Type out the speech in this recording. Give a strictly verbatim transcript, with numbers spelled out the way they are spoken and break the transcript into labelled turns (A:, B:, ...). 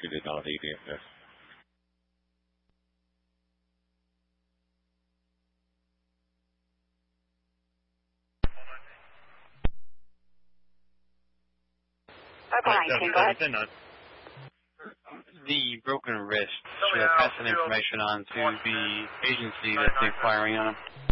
A: treated on A D F S.
B: The broken wrist, should I pass that information on to the agency that's inquiring on him?